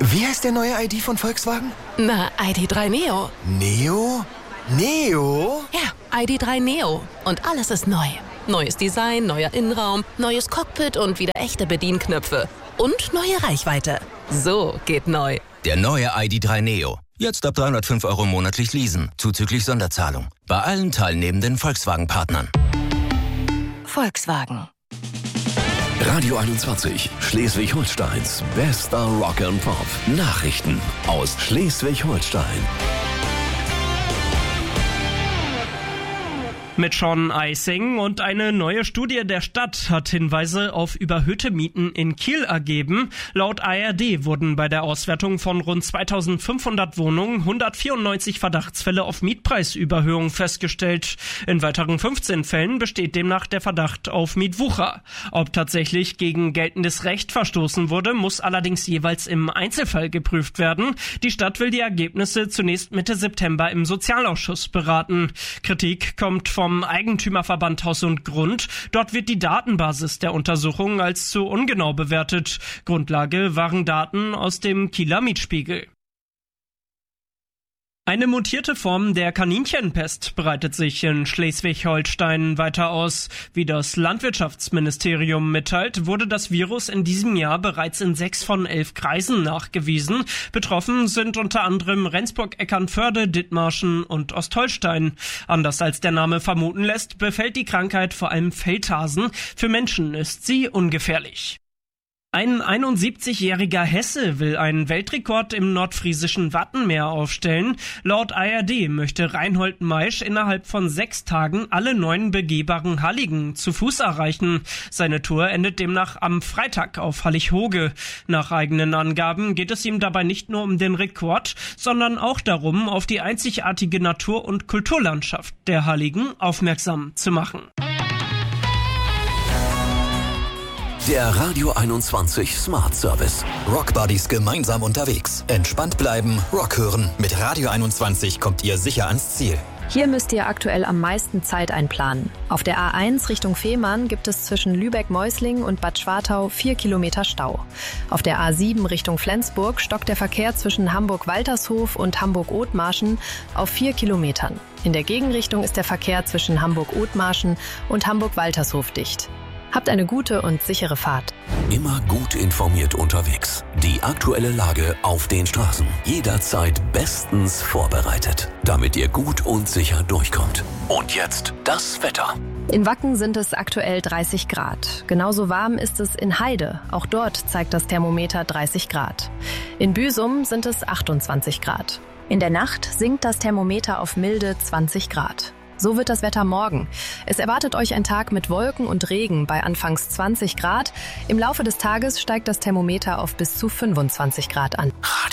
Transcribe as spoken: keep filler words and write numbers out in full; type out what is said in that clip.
Wie heißt der neue I D von Volkswagen? Na, I D drei Neo. Neo? Neo? Ja, I D drei Neo. Und alles ist neu. Neues Design, neuer Innenraum, neues Cockpit und wieder echte Bedienknöpfe. Und neue Reichweite. So geht neu. Der neue I D drei Neo. Jetzt ab dreihundertfünf Euro monatlich leasen, zuzüglich Sonderzahlung. Bei allen teilnehmenden Volkswagen-Partnern. Volkswagen. Radio einundzwanzig, Schleswig-Holsteins bester Rock and Pop. Nachrichten aus Schleswig-Holstein. Mit Sean Eising, und eine neue Studie der Stadt hat Hinweise auf überhöhte Mieten in Kiel ergeben. Laut A R D wurden bei der Auswertung von rund zweitausendfünfhundert Wohnungen hundertvierundneunzig Verdachtsfälle auf Mietpreisüberhöhung festgestellt. In weiteren fünfzehn Fällen besteht demnach der Verdacht auf Mietwucher. Ob tatsächlich gegen geltendes Recht verstoßen wurde, muss allerdings jeweils im Einzelfall geprüft werden. Die Stadt will die Ergebnisse zunächst Mitte September im Sozialausschuss beraten. Kritik kommt vom Eigentümerverband Haus und Grund. Dort wird die Datenbasis der Untersuchung als zu ungenau bewertet. Grundlage waren Daten aus dem Kieler Mietspiegel. Eine mutierte Form der Kaninchenpest breitet sich in Schleswig-Holstein weiter aus. Wie das Landwirtschaftsministerium mitteilt, wurde das Virus in diesem Jahr bereits in sechs von elf Kreisen nachgewiesen. Betroffen sind unter anderem Rendsburg, Eckernförde, Dithmarschen und Ostholstein. Anders als der Name vermuten lässt, befällt die Krankheit vor allem Feldhasen. Für Menschen ist sie ungefährlich. Ein einundsiebzigjähriger Hesse will einen Weltrekord im nordfriesischen Wattenmeer aufstellen. Laut A R D möchte Reinhold Maisch innerhalb von sechs Tagen alle neun begehbaren Halligen zu Fuß erreichen. Seine Tour endet demnach am Freitag auf Hallig-Hoge. Nach eigenen Angaben geht es ihm dabei nicht nur um den Rekord, sondern auch darum, auf die einzigartige Natur- und Kulturlandschaft der Halligen aufmerksam zu machen. Der Radio einundzwanzig Smart Service. Rockbuddies gemeinsam unterwegs. Entspannt bleiben, Rock hören. Mit Radio einundzwanzig kommt ihr sicher ans Ziel. Hier müsst ihr aktuell am meisten Zeit einplanen. Auf der A eins Richtung Fehmarn gibt es zwischen Lübeck-Meusling und Bad Schwartau vier Kilometer Stau. Auf der A sieben Richtung Flensburg stockt der Verkehr zwischen Hamburg-Waltershof und Hamburg-Othmarschen auf vier Kilometern. In der Gegenrichtung ist der Verkehr zwischen Hamburg-Othmarschen und Hamburg-Waltershof dicht. Habt eine gute und sichere Fahrt. Immer gut informiert unterwegs. Die aktuelle Lage auf den Straßen. Jederzeit bestens vorbereitet, damit ihr gut und sicher durchkommt. Und jetzt das Wetter. In Wacken sind es aktuell dreißig Grad. Genauso warm ist es in Heide. Auch dort zeigt das Thermometer dreißig Grad. In Büsum sind es achtundzwanzig Grad. In der Nacht sinkt das Thermometer auf milde zwanzig Grad. So wird das Wetter morgen. Es erwartet euch ein Tag mit Wolken und Regen bei anfangs zwanzig Grad. Im Laufe des Tages steigt das Thermometer auf bis zu fünfundzwanzig Grad an.